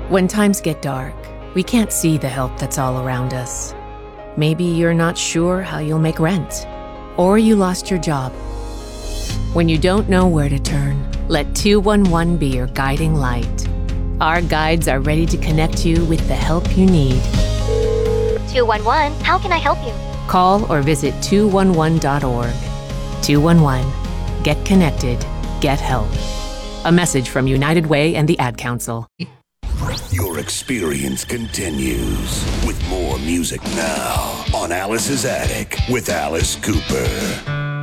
When times get dark, we can't see the help that's all around us. Maybe you're not sure how you'll make rent, or you lost your job. When you don't know where to turn, let 211 be your guiding light. Our guides are ready to connect you with the help you need. 211, how can I help you? Call or visit 211.org. 211. Get connected. Get help. A message from United Way and the Ad Council. Your experience continues with more music now on Alice's Attic with Alice Cooper.